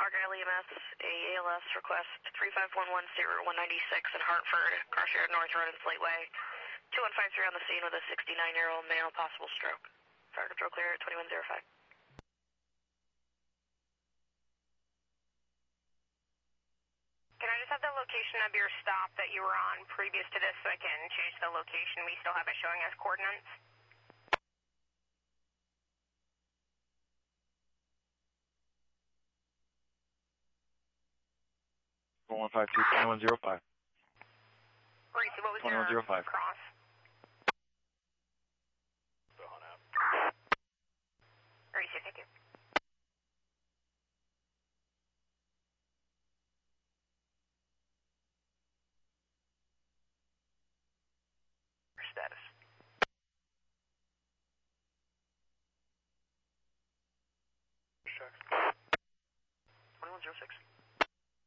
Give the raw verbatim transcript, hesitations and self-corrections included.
Park L E M S, a A L S request three five one one zero one nine six in Hartford, car shared North Road and Slateway. two one five three on the scene with a sixty-nine-year-old male, possible stroke. Fire control clear at twenty-one oh five. Can I just have the location of your stop that you were on previous to this so I can change the location we still have it showing as coordinates? four one five two, twenty-one oh five. Gracie, what was your twenty-one oh five. cross? Gracie, thank you. Status. twenty-one oh six.